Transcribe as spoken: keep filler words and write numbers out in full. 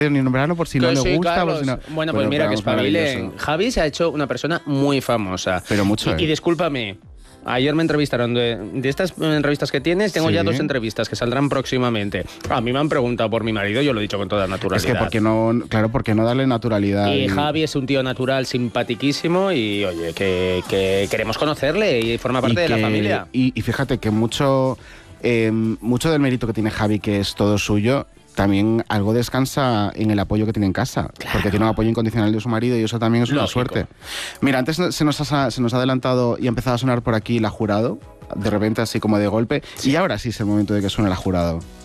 ni nombrarlo por si que no sí, le gusta. Carlos. Por si no... Bueno, pues Bueno, mira que vamos, espabile. maravilloso. Javi se ha hecho una persona muy famosa. Pero mucho, Y, ¿eh? y discúlpame, ayer me entrevistaron. De, de estas entrevistas que tienes, tengo Sí. ya dos entrevistas que saldrán próximamente. A mí me han preguntado por mi marido, yo lo he dicho con toda naturalidad. Es que, ¿por qué no, claro, ¿por qué no darle naturalidad? Y Y- Javi es un tío natural, simpatiquísimo y, oye, que, que queremos conocerle y forma parte y de la que- familia. Y, y fíjate que mucho, eh, mucho del mérito que tiene Javi, que es todo suyo, también algo descansa en el apoyo que tiene en casa. Claro. Porque tiene un apoyo incondicional de su marido y eso también es una Lógico. suerte. Mira, antes se nos, ha, se nos ha adelantado y ha empezado a sonar por aquí La Jurado, de repente así como de golpe. Y ahora sí es el momento de que suene La Jurado.